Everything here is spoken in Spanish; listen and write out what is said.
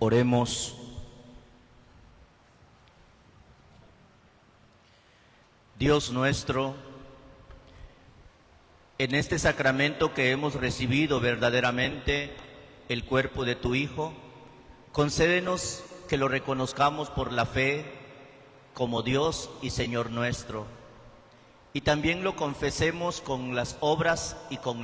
Oremos. Dios nuestro, en este sacramento que hemos recibido verdaderamente el cuerpo de tu Hijo, concédenos que lo reconozcamos por la fe como Dios y Señor nuestro, y también lo confesemos con las obras y con